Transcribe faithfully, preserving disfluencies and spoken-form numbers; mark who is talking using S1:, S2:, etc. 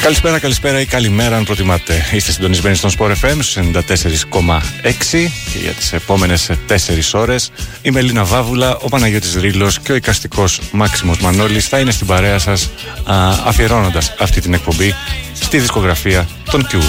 S1: Καλησπέρα, καλησπέρα ή καλημέρα αν προτιμάτε. Είστε συντονισμένοι στον Sport εφ εμ στους ενενήντα τέσσερα κόμμα έξι και για τις επόμενες τέσσερις ώρες η Μελίνα Βάβουλα, ο Παναγιώτης Ρήλος και ο εικαστικός Μάξιμος Μανώλης θα είναι στην παρέα σας, α, αφιερώνοντας αυτή την εκπομπή στη δισκογραφία των Cure.